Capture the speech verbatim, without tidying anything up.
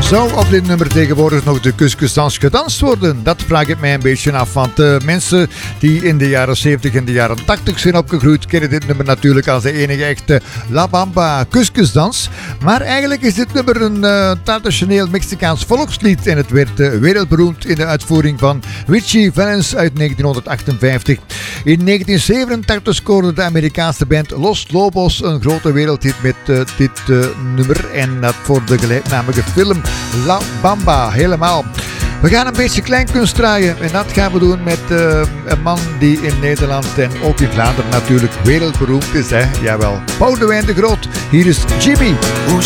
Zou op dit nummer tegenwoordig nog de kuskusdans gedanst worden? Dat vraag ik mij een beetje af, want de mensen die in de jaren zeventig en de jaren tachtig zijn opgegroeid, kennen dit nummer natuurlijk als de enige echte La Bamba kuskusdans. Maar eigenlijk is dit nummer een uh, traditioneel Mexicaans volkslied en het werd uh, wereldberoemd in de uitvoering van Richie Valens uit negentien achtenvijftig. In negentien zevenentachtig scoorde de Amerikaanse band Los Lobos een grote wereldhit met uh, dit uh, nummer en dat voor de gelijknamige film La Bamba helemaal. We gaan een beetje kleinkunst draaien en dat gaan we doen met uh, een man die in Nederland en ook in Vlaanderen natuurlijk wereldberoemd is, hè? Jawel, Boudewijn de Groot. Hier is Jimmy. Hoe